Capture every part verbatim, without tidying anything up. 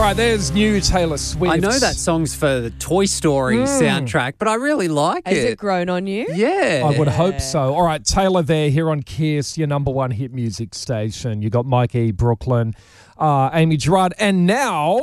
right, there's new Taylor Swift. I know that song's for the Toy Story Mm. soundtrack, but I really like Has it. it grown on you? Yeah. I would hope so. All right, Taylor there here on Kiss, your number one hit music station. You got Mike E. Brooklyn, uh, Amy Gerard, and now...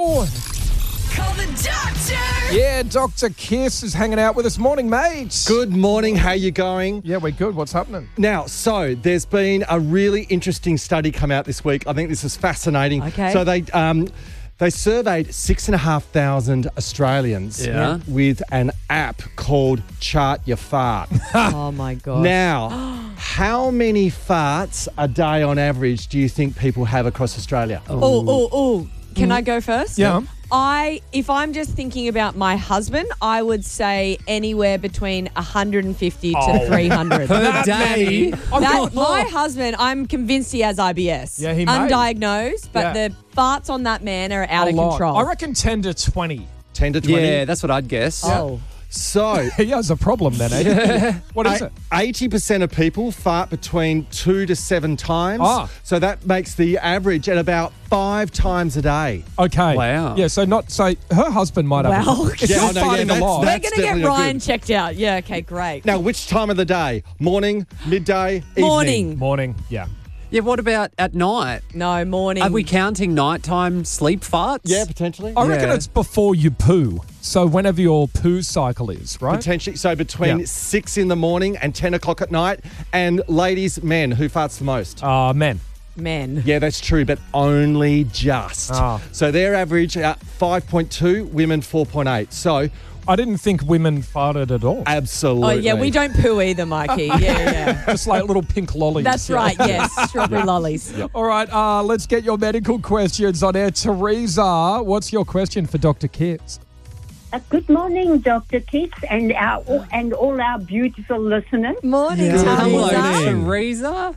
Call the doctor! Yeah, Doctor Kiss is hanging out with us. Morning, mate. Good morning. How you going? Yeah, we're good. What's happening? Now, so there's been a really interesting study come out this week. I think this is fascinating. Okay. So they um, they surveyed six and a half thousand Australians Yeah. with an app called Chart Your Fart. Oh, my God. Now, how many farts a day on average do you think people have across Australia? Oh, oh, oh. Can I go first? Yeah. I, if I'm just thinking about my husband, I would say anywhere between one hundred fifty to Oh. three hundred. Per That day. many? Oh, That, God. my husband, I'm convinced he has I B S. Yeah, he may. Undiagnosed, but Yeah. the farts on that man are out A of lot. control. I reckon ten to twenty. ten to twenty? Yeah, that's what I'd guess. Oh. So... He has a problem then, eh? What is it? eighty percent of people fart between two to seven times. Ah. So that makes the average at about five times a day. Okay. Wow. Yeah, so not so her husband might have. Wow. If Yeah, you're I know, yeah, farting a that's- lot. We're that's going to get definitely a Ryan good- checked out. Yeah, okay, great. Now, which time of the day? Morning, midday, evening? Morning. Morning. Yeah. Yeah, what about at night? No, morning. Are we counting nighttime sleep farts? Yeah, potentially. I reckon Yeah. it's before you poo. So whenever your poo cycle is, right? Potentially. So between Yeah. six in the morning and ten o'clock at night. And ladies, men, who farts the most? Uh, men. Men. Yeah, that's true, but only just. Ah. So their average, uh, five point two, women four point eight. So I didn't think women farted at all. absolutely. Oh, yeah, we don't poo either, Mikey. Yeah, yeah. Just like little pink lollies. That's Yeah. right, yes. Strawberry lollies. All right, uh, let's get your medical questions on air. Teresa, what's your question for Doctor Kiss? Uh, good morning, Doctor Kiss, and our and all our beautiful listeners. Morning, Yeah. Teresa. Hello, Morning. Teresa.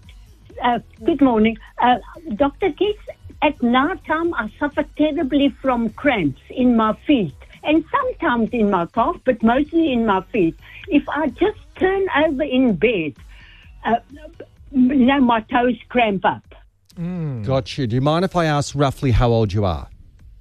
Uh, good morning, uh, Doctor Kiss. At night time, I suffer terribly from cramps in my feet, and sometimes in my calf, but mostly in my feet. If I just turn over in bed, uh, you know, my toes cramp up. Got you. Do you mind if I ask roughly how old you are?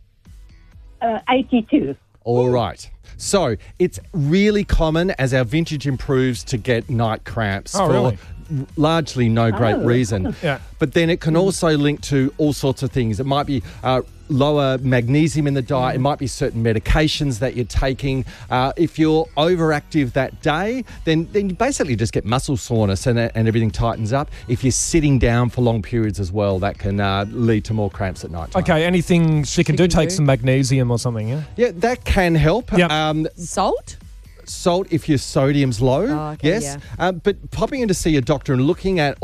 Uh, eighty-two. All right. So it's really common as our vintage improves to get night cramps Oh, for really? largely no great Oh. reason. Yeah. But then it can also link to all sorts of things. It might be uh, lower magnesium in the diet. It might be certain medications that you're taking. Uh, if you're overactive that day, then, then you basically just get muscle soreness and, and everything tightens up. If you're sitting down for long periods as well, that can uh, lead to more cramps at night time. Okay, anything she can do? can Take do. some magnesium or something, yeah? Yeah, that can help. Yep. Um, Salt? salt if your sodium's low, Oh, okay, yes. yeah. Um, but popping in to see a doctor and looking at